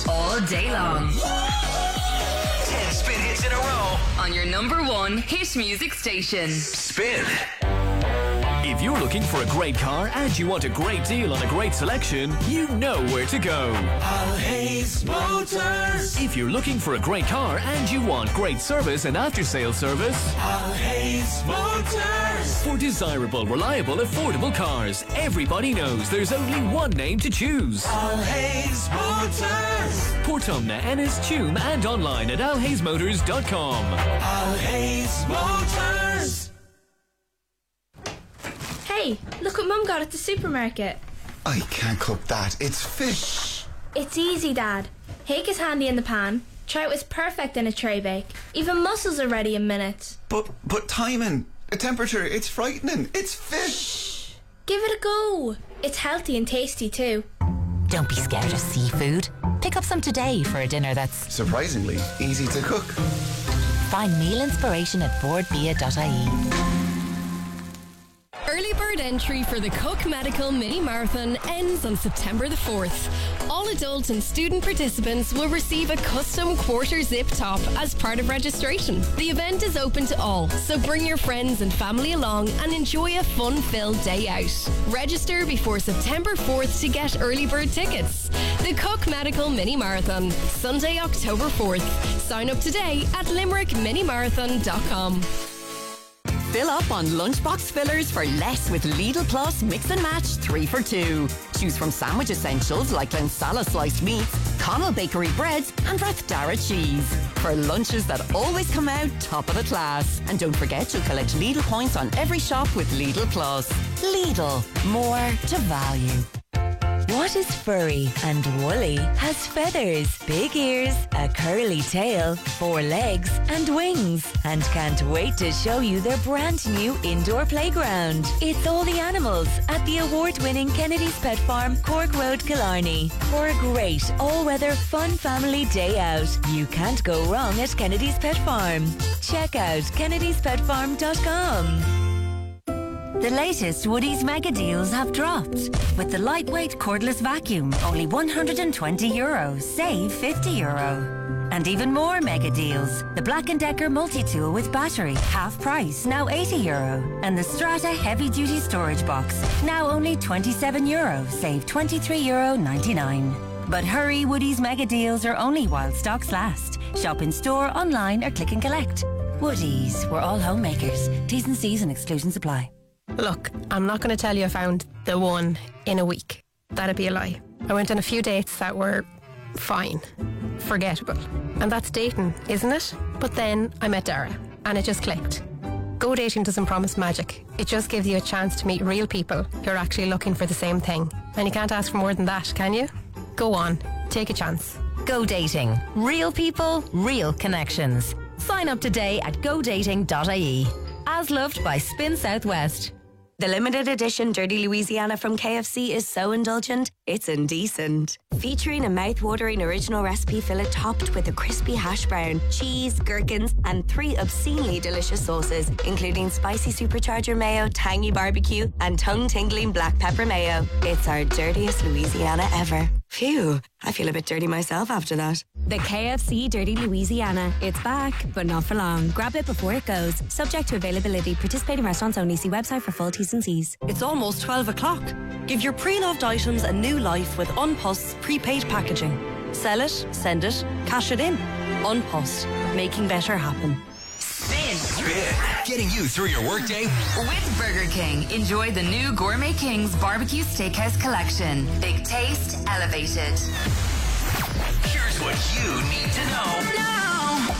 all day long. 10 Spin hits in a row on your number one hit music station. Spin. If you're looking for a great car and you want a great deal on a great selection, you know where to go. Alhays Motors. If you're looking for a great car and you want great service and after-sales service, Alhays Motors. For desirable, reliable, affordable cars, everybody knows there's only one name to choose. Alhays Motors. Portumna, Ennis, Tuam and online at alhaysmotors.com. Alhays Motors. Hey, look what Mum got at the supermarket. I can't cook that. It's fish. It's easy, Dad. Hake is handy in the pan. Trout is perfect in a tray bake. Even mussels are ready in minutes. But timing, a temperature, it's frightening. It's fish. Shh. Give it a go. It's healthy and tasty too. Don't be scared of seafood. Pick up some today for a dinner that's surprisingly easy to cook. Find meal inspiration at boardbia.ie. Early bird entry for the Cook Medical Mini Marathon ends on September the 4th. All adult and student participants will receive a custom quarter zip top as part of registration. The event is open to all, so bring your friends and family along and enjoy a fun-filled day out. Register before September 4th to get early bird tickets. The Cook Medical Mini Marathon, Sunday, October 4th. Sign up today at limerickminimarathon.com. Fill up on lunchbox fillers for less with Lidl Plus Mix and Match 3 for 2. Choose from sandwich essentials like Lensala sliced meats, Connell Bakery breads and Rathdara cheese. For lunches that always come out top of the class. And don't forget you'll collect Lidl points on every shop with Lidl Plus. Lidl, more to value. What is furry and woolly, has feathers, big ears, a curly tail, 4 legs and wings, and can't wait to show you their brand new indoor playground. It's All the Animals at the award-winning Kennedy's Pet Farm, Cork Road, Killarney. For a great all-weather fun family day out, you can't go wrong at Kennedy's Pet Farm. Check out kennedyspetfarm.com. The latest Woodies mega deals have dropped. With the lightweight cordless vacuum, only €120, save €50. And even more mega deals. The Black & Decker multi-tool with battery, half price, now €80. And the Strata heavy-duty storage box, now only €27, save €23.99. But hurry, Woodies mega deals are only while stocks last. Shop in store, online or click and collect. Woodies, we're all homemakers. T's and C's and exclusions apply. Look, I'm not going to tell you I found the one in a week. That'd be a lie. I went on a few dates that were fine, forgettable. And that's dating, isn't it? But then I met Dara, and it just clicked. Go dating doesn't promise magic. It just gives you a chance to meet real people who are actually looking for the same thing. And you can't ask for more than that, can you? Go on, take a chance. Go dating. Real people, real connections. Sign up today at godating.ie. As loved by Spin Southwest. The limited edition Dirty Louisiana from KFC is so indulgent, it's indecent. Featuring a mouth-watering original recipe fillet topped with a crispy hash brown, cheese, gherkins, and 3 obscenely delicious sauces, including spicy supercharger mayo, tangy barbecue, and tongue-tingling black pepper mayo. It's our dirtiest Louisiana ever. Phew, I feel a bit dirty myself after that. The KFC Dirty Louisiana. It's back, but not for long. Grab it before it goes. Subject to availability. Participating restaurants only. See website for full T's and C's. It's almost 12 o'clock. Give your pre-loved items a new life with Unpost's prepaid packaging. Sell it, send it, cash it in. Unpost. Making better happen. Spin. Getting you through your workday with Burger King. Enjoy the new Gourmet King's Barbecue Steakhouse Collection. Big taste, elevated. Here's what you need to know now.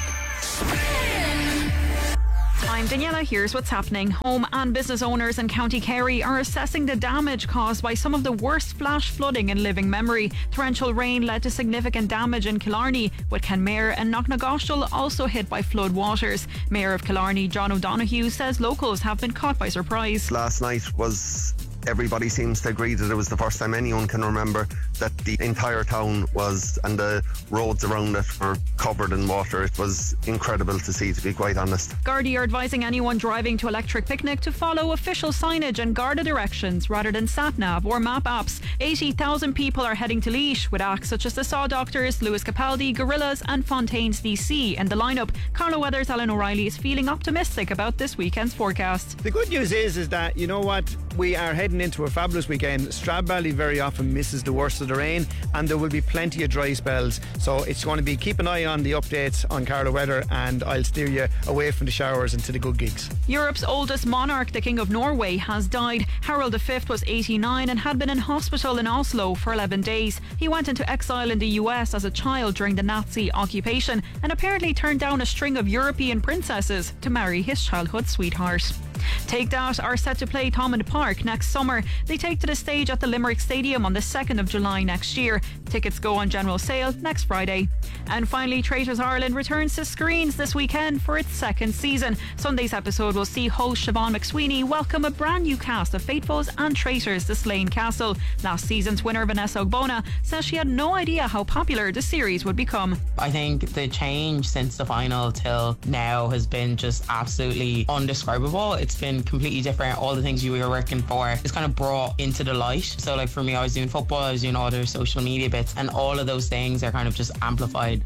I'm Daniela. Here's what's happening. Home and business owners in County Kerry are assessing the damage caused by some of the worst flash flooding in living memory. Torrential rain led to significant damage in Killarney, with Kenmare and Knocknagoshel also hit by flood waters. Mayor of Killarney, John O'Donoghue, says locals have been caught by surprise. Last night was everybody seems to agree that it was the first time anyone can remember that the entire town was, and the roads around it were covered in water. It was incredible to see, to be quite honest. Gardaí are advising anyone driving to Electric Picnic to follow official signage and Garda directions rather than sat-nav or map apps. 80,000 people are heading to Laois, with acts such as the Saw Doctors, Lewis Capaldi, Gorillaz and Fontaines DC in the lineup. Carlo Weather's Alan O'Reilly is feeling optimistic about this weekend's forecast. The good news is that, you know what, we are heading into a fabulous weekend. Stradbally very often misses the worst of the rain, and there will be plenty of dry spells, so it's going to be keep an eye on the updates on Carlo Weather, and I'll steer you away from the showers and to the good gigs. Europe's oldest monarch, the King of Norway, has died. Harald V was 89 and had been in hospital in Oslo for 11 days. He went into exile in the US as a child during the Nazi occupation and apparently turned down a string of European princesses to marry his childhood sweetheart. Take That are set to play Thomond Park next summer. They take to the stage at the Limerick Stadium on the 2nd of July next year. Tickets go on general sale next Friday. And finally, Traitors Ireland returns to screens this weekend for its second season. Sunday's episode will see host Siobhan McSweeney welcome a brand new cast of Faithfuls and Traitors to Slane Castle. Last season's winner Vanessa Ogbonna says she had no idea how popular the series would become. I think the change since the final till now has been just absolutely undescribable. It's been completely different. All the things you were working for is kind of brought into the light. So like for me, I was doing football, I was doing all the social media bits, and all of those things are kind of just amplified.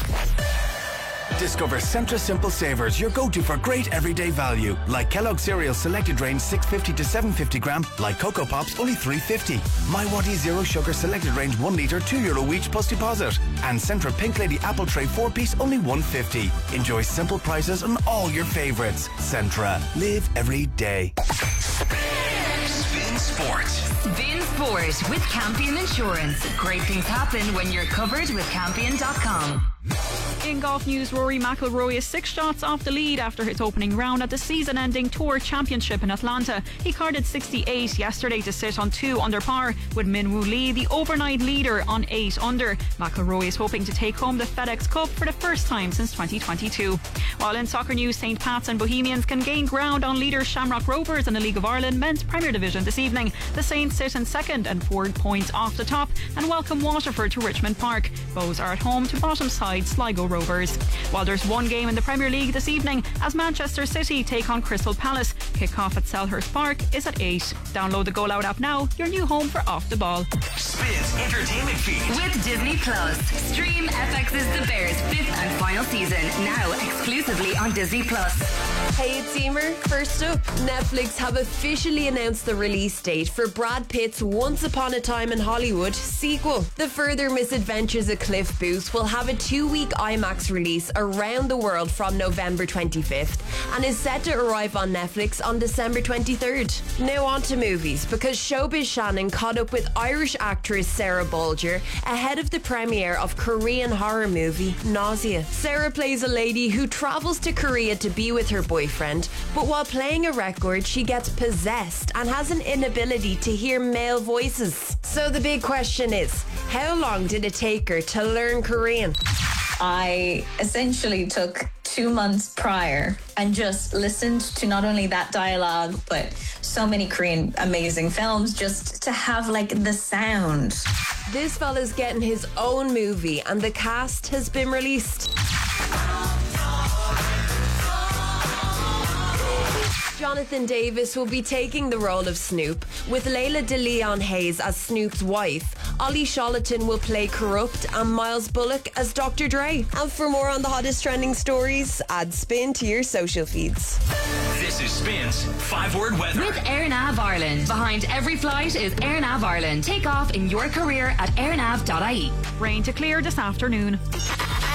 Discover Centra Simple Savers, your go-to for great everyday value. Like Kellogg's cereal selected range 650 to 750 gram, like Cocoa Pops only 350. My Waddy Zero Sugar selected range 1 litre, €2 each plus deposit. And Centra Pink Lady Apple Tray 4-piece only $1.50. Enjoy simple prices on all your favourites. Centra, live every day. Spin Sport. Spin Sport with Campion Insurance. Great things happen when you're covered with Campion.com. In golf news, Rory McIlroy is 6 shots off the lead after his opening round at the season-ending Tour Championship in Atlanta. He carded 68 yesterday to sit on 2 under par, with Min Woo Lee, the overnight leader, on 8 under. McIlroy is hoping to take home the FedEx Cup for the first time since 2022. While in soccer news, St. Pat's and Bohemians can gain ground on leader Shamrock Rovers in the League of Ireland Men's Premier Division this evening. The Saints sit in second and 4 points off the top and welcome Waterford to Richmond Park. Bows are at home to bottom side Sligo Rovers. While there's one game in the Premier League this evening as Manchester City take on Crystal Palace. Kick-off at Selhurst Park is at 8. Download the Go Loud app now, your new home for Off the Ball. Spins entertainment feed with Disney Plus. Stream FX's The Bears 5th and final season now exclusively on Disney Plus. Hey, it's Emer. First up, Netflix have officially announced the release date for Brad Pitt's Once Upon a Time in Hollywood sequel. The Further Misadventures of Cliff Booth will have a 2-week IMAX release around the world from November 25th and is set to arrive on Netflix on December 23rd. Now on to movies, because Showbiz Shannon caught up with Irish actress Sarah Bolger ahead of the premiere of Korean horror movie Nausea. Sarah plays a lady who travels to Korea to be with her boyfriend, but while playing a record she gets possessed and has an inability to hear male voices. So the big question is, how long did it take her to learn Korean? I essentially took 2 months prior and just listened to not only that dialogue, but so many Korean amazing films just to have like the sound. This fella's getting his own movie and the cast has been released. Jonathan Davis will be taking the role of Snoop, with Layla DeLeon Hayes as Snoop's wife. Ollie Sholaton will play Corrupt and Miles Bullock as Dr. Dre. And for more on the hottest trending stories, add Spin to your social feeds. This is Spin's 5-word weather. With AirNav Ireland. Behind every flight is AirNav Ireland. Take off in your career at airnav.ie. Rain to clear this afternoon.